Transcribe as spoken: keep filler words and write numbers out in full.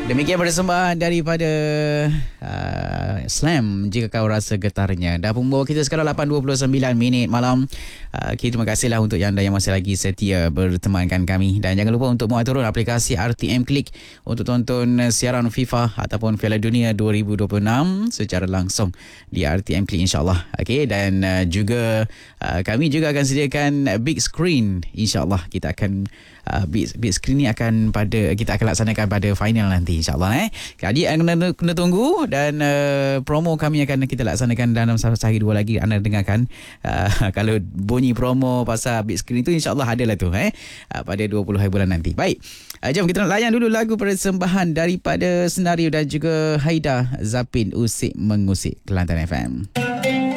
Demikian persembahan daripada uh, Slam, Jika Kau Rasa Getarnya. Dah pun bawa kita sekarang lapan dua puluh sembilan minit malam. uh, okay, Terima kasihlah untuk anda yang masih lagi setia bertemankan kami. Dan jangan lupa untuk muat turun aplikasi R T M Click untuk tonton siaran FIFA ataupun Piala Dunia dua ribu dua puluh enam secara langsung di R T M Click, insyaAllah. Okay, dan uh, juga uh, kami juga akan sediakan big screen, insyaAllah. Kita akan uh, big, big screen ni akan pada kita akan laksanakan pada final nanti, insyaAllah. Eh. Jadi anda kena tunggu, dan uh, promo kami akan kita laksanakan dalam sehari dua lagi. Anda dengarkan uh, kalau bunyi promo pasal big screen itu, insyaAllah adalah tu eh uh, pada dua puluh hari bulan nanti. Baik, uh, jom kita nak layan dulu lagu persembahan daripada Senario dan juga Haida Zapin, Usik Mengusik, Kelantan F M.